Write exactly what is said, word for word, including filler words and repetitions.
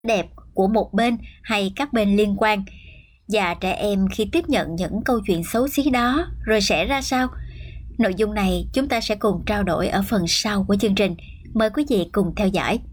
đẹp của một bên hay các bên liên quan. Và trẻ em khi tiếp nhận những câu chuyện xấu xí đó rồi sẽ ra sao? Nội dung này chúng ta sẽ cùng trao đổi ở phần sau của chương trình. Mời quý vị cùng theo dõi.